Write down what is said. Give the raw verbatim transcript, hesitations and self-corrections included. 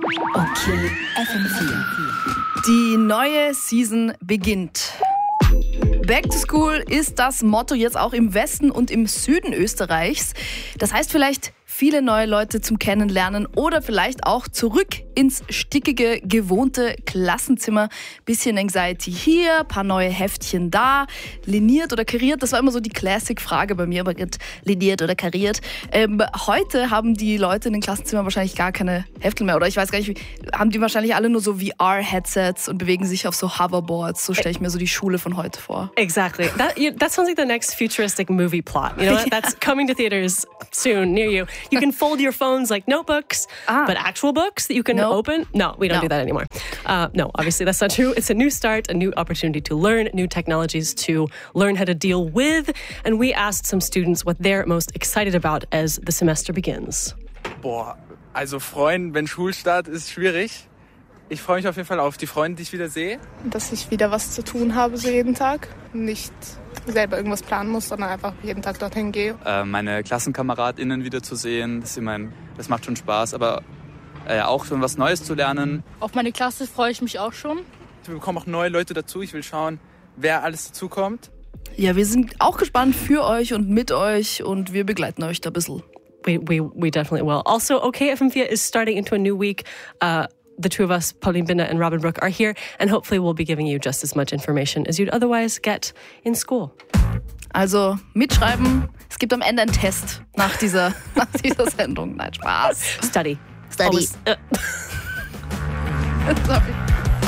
Okay, F M vier. Die neue Season beginnt. Back to School ist das Motto jetzt auch im Westen und im Süden Österreichs. Das heißt vielleicht viele neue Leute zum Kennenlernen oder vielleicht auch zurück ins stickige, gewohnte Klassenzimmer. Bisschen Anxiety hier, paar neue Heftchen da. Liniert oder kariert, das war immer so die Classic-Frage bei mir, aber liniert oder kariert. Ähm, heute haben die Leute in den Klassenzimmern wahrscheinlich gar keine Heftel mehr, oder ich weiß gar nicht, wie, haben die wahrscheinlich alle nur so V R-Headsets und bewegen sich auf so Hoverboards. So stelle ich mir so die Schule von heute vor. Exactly. That, you, that sounds like the next futuristic movie plot. You know, yeah. That's coming to theaters soon near you. You can fold your phones like notebooks, ah. but actual books that you can nope. open? No, we don't no. do that anymore. Uh, no, obviously that's not true. It's a new start, a new opportunity to learn new technologies, to learn how to deal with. And we asked some students what they're most excited about as the semester begins. Boah, also freuen, wenn Schulstart ist, schwierig. Ich freue mich auf jeden Fall auf die Freunde, die ich wieder sehe. Dass ich wieder was zu tun habe, so jeden Tag. Nicht selber irgendwas planen muss, sondern einfach jeden Tag dorthin gehe. Äh, meine KlassenkameradInnen wieder zu sehen, das, ist immer ein, das macht schon Spaß, aber äh, auch schon was Neues zu lernen. Auf meine Klasse freue ich mich auch schon. Wir bekommen auch neue Leute dazu, ich will schauen, wer alles dazukommt. Ja, wir sind auch gespannt für euch und mit euch und wir begleiten euch da ein bisschen. We, we, we definitely will. Also, Okay F M vier is starting into a new week. Uh, The two of us, Pauline Binder and Robin Brooke, are here, and hopefully we'll be giving you just as much information as you'd otherwise get in school. Also mitschreiben, es gibt am Ende einen Test nach dieser, nach dieser Sendung. Nein, Spaß. Study. Study. Always, uh. Sorry.